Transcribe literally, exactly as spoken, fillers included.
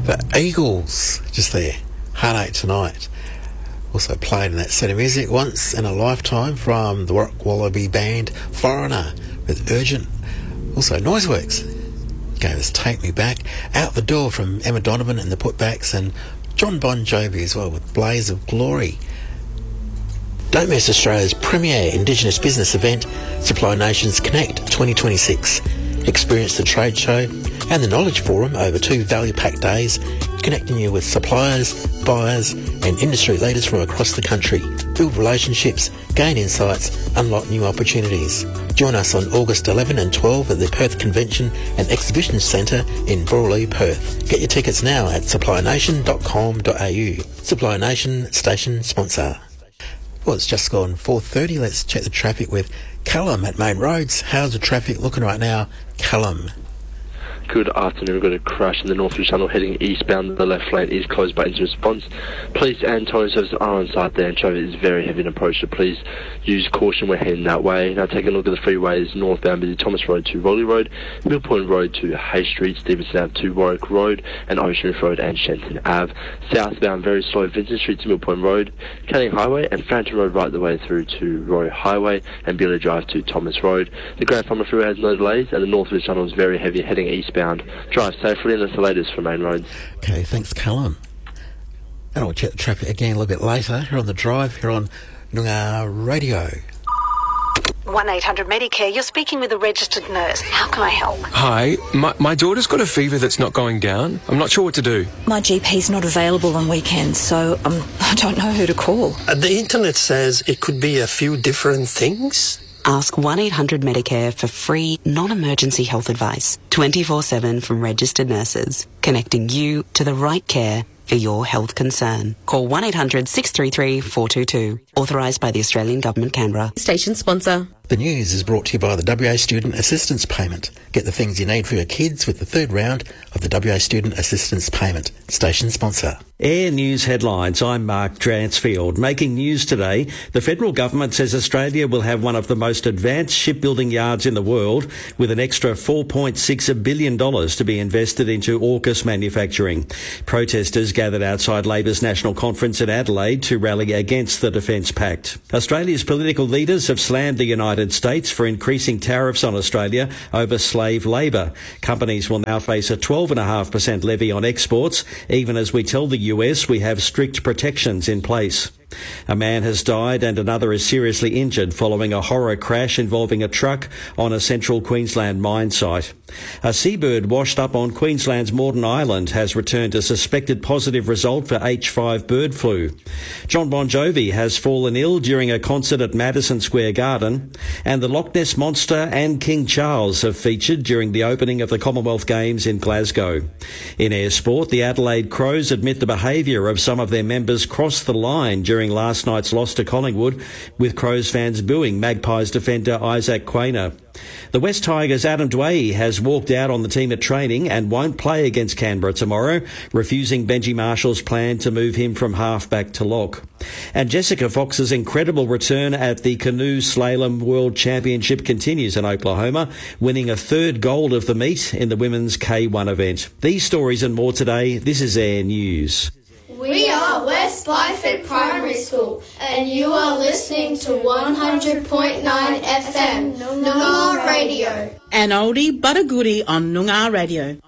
The Eagles, just there. Heartache Tonight. Also played in that set of music once in a lifetime from the Rock Wallaby band Foreigner with Urgent. Also Noiseworks gave us Take Me Back. Out the Door from Emma Donovan and the Putbacks, and John Bon Jovi as well with Blaze of Glory. Don't miss Australia's premier Indigenous business event, Supply Nations Connect twenty twenty-six. Experience the trade show and the Knowledge Forum over two value-packed days, connecting you with suppliers, buyers and industry leaders from across the country. Build relationships, gain insights, unlock new opportunities. Join us on August eleventh and twelfth at the Perth Convention and Exhibition Centre in Broorlee, Perth. Get your tickets now at supply nation dot com dot a u. Supply Nation station sponsor. Well, it's just gone four thirty. Let's check the traffic with Callum at Main Roads. How's the traffic looking right now, Callum? Good afternoon. We've got a crash in the Northwich Tunnel heading eastbound. The left lane is closed by instant response. Police and towing services are on site there, and traffic is very heavy in approach, so please use caution. We're heading that way. Now taking a look at the freeways northbound, busy Thomas Road to Raleigh Road, Mill Point Road to Hay Street, Stevenson Ave to Warwick Road, and Ocean Reef Road and Shenton Ave. Southbound, very slow, Vincent Street to Mill Point Road, Canning Highway and Fountain Road right the way through to Roy Highway, and Billy Drive to Thomas Road. The Grand Farmer Freeway has no delays, and the Northwich Tunnel is very heavy heading eastbound. Drive safely, and that's the latest for Main Roads. Okay, thanks, Callum. And I'll check the traffic again a little bit later here on The Drive, here on Noongar Radio. one eight hundred Medicare, you're speaking with a registered nurse. How can I help? Hi, my, my daughter's got a fever that's not going down. I'm not sure what to do. My G P's not available on weekends, so um, I don't know who to call. Uh, the internet says it could be a few different things. Ask one eight hundred Medicare for free, non-emergency health advice, twenty-four seven from registered nurses, connecting you to the right care for your health concern. Call one eight hundred six three three four two two. Authorised by the Australian Government, Canberra. Station sponsor. The news is brought to you by the W A Student Assistance Payment. Get the things you need for your kids with the third round of the W A Student Assistance Payment. Station sponsor. Air News headlines. I'm Mark Dransfield. Making news today, the federal government says Australia will have one of the most advanced shipbuilding yards in the world, with an extra four point six billion dollars to be invested into AUKUS manufacturing. Protesters gathered outside Labor's National Conference in Adelaide to rally against the Defence Pact. Australia's political leaders have slammed the United States for increasing tariffs on Australia over slave labour. Companies will now face a twelve point five percent levy on exports, even as we tell the U S we have strict protections in place. A man has died and another is seriously injured following a horror crash involving a truck on a central Queensland mine site. A seabird washed up on Queensland's Moreton Island has returned a suspected positive result for H five bird flu. John Bon Jovi has fallen ill during a concert at Madison Square Garden, and the Loch Ness Monster and King Charles have featured during the opening of the Commonwealth Games in Glasgow. In air sport, the Adelaide Crows admit the behaviour of some of their members crossed the line during During last night's loss to Collingwood, with Crows fans booing Magpies defender Isaac Quainer. The West Tigers' Adam Dwyer has walked out on the team at training and won't play against Canberra tomorrow, refusing Benji Marshall's plan to move him from half-back to lock. And Jessica Fox's incredible return at the Canoe Slalom World Championship continues in Oklahoma, winning a third gold of the meet in the women's K one event. These stories and more today. This is Air News. We are West Byford Primary School, and you are listening to one hundred point nine F M, Noongar Radio. An oldie but a goodie on Noongar Radio.